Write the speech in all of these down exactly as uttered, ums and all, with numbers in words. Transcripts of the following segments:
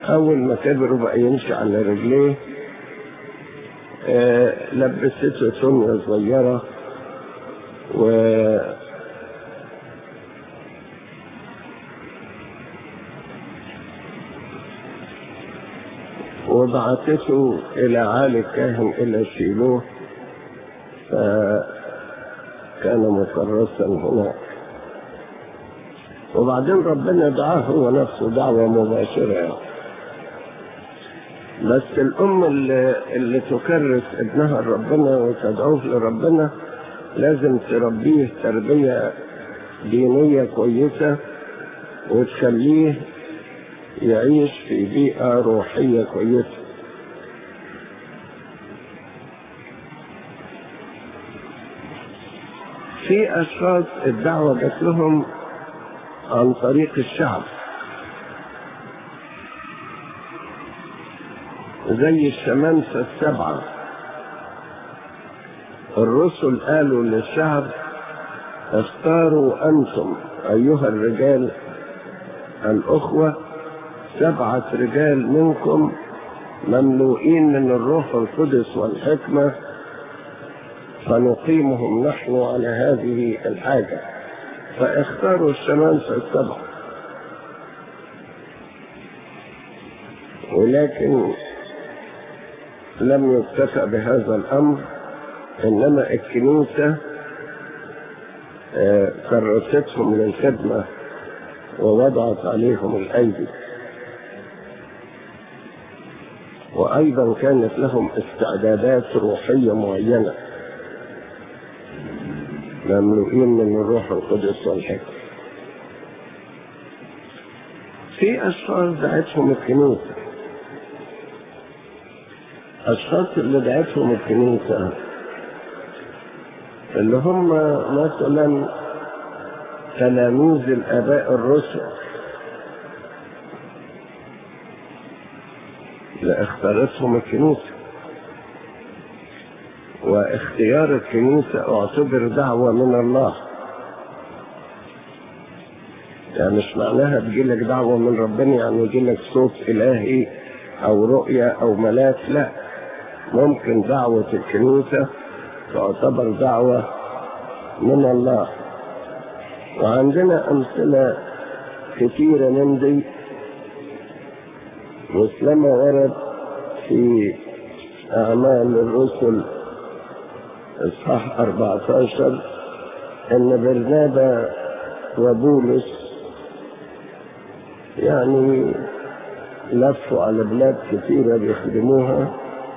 أول ما كبر وبقى يمشي على رجليه آه لبسته سمية صغيرة و وبعثته إلى عالي الكاهن إلى شيلوه، فكان مكرسا هناك. وبعدين ربنا دعاه هو نفسه دعوة مباشرة. بس الأم اللي, اللي تكرس ابنها لربنا وتدعوه لربنا لازم تربيه تربية دينية كويسة وتخليه يعيش في بيئة روحية كويسة. في أشخاص الدعوة جات لهم عن طريق الشعب، زي الشمامسة السبعة. الرسل قالوا للشعب: اختاروا أنتم أيها الرجال الأخوة سبعة رجال منكم مملوئين من الروح القدس والحكمة فنقيمهم نحن على هذه الحاجة. فاختاروا الشمامسة السبعة، ولكن لم يكتفى بهذا الأمر، إنما الكنيسة كرستهم للخدمة ووضعت عليهم الأيدي، وأيضا كانت لهم استعدادات روحية معينة مملوئين من الروح القدس والحكمة. في أشخاص دعتهم الكنيسة. أشخاص اللي دعتهم الكنيسة اللي هم مثلا تلاميذ الآباء الرسل اللي اختارتهم الكنيسة. واختيار الكنيسة اعتبر دعوة من الله، يعني مش معناها تجيلك دعوة من ربنا يعني يجيلك صوت إلهي أو رؤية أو ملاك، لا، ممكن دعوة الكنيسة تعتبر دعوة من الله. وعندنا أمثلة كثيرة من دي، مثلما ورد في أعمال الرسل إصحاح أربعة عشر أن برنابا وبولس يعني لفوا على بلاد كثيرة بيخدموها،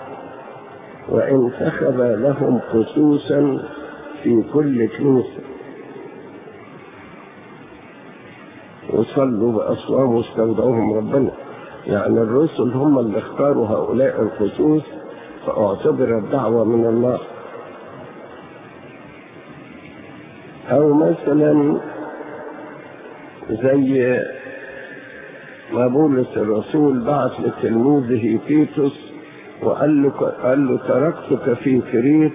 وانتخب لهم خصوصا في كل كنيسة، وصلوا بأصوام واستودعوهم ربنا. يعني الرسل هم اللي اختاروا هؤلاء الخصوص، فاعتبر الدعوة من الله. أو مثلا زي ما بولس الرسول بعث لتلميذه تيتوس وقال له, قال له تركتك في كريت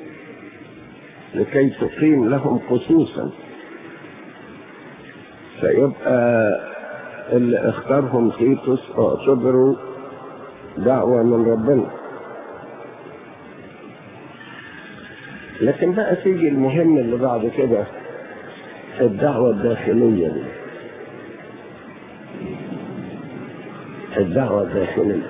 لكي تقيم لهم خصوصا. فيبقى اللي اختارهم تيتوس اعتبروا دعوة من ربنا. لكن بقى تيجي المهم اللي بعد كده، الدعوة الداخلية دي. الدعوة الداخلية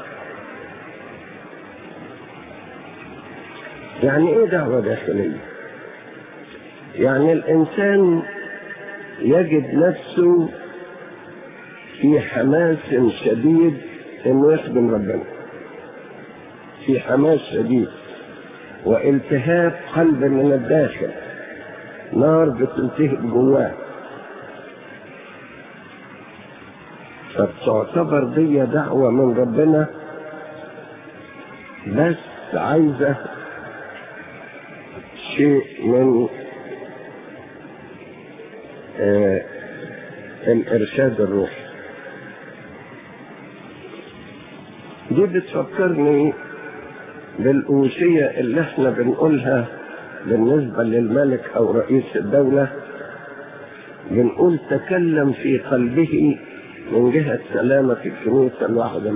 يعني ايه دعوة داخلية؟ يعني الانسان يجد نفسه في حماس شديد انه يخدم ربنا، في حماس شديد والتهاب قلب من الداخل، نار بتلتهب جواه، فتعتبر دي دعوة من ربنا، بس عايزة شيء من آه الإرشاد الروحي. دي بتفكرني بالأوصية اللي احنا بنقولها بالنسبة للملك أو رئيس الدولة، بنقول تكلم في قلبه من جهة سلامة الكنيسة الواحدة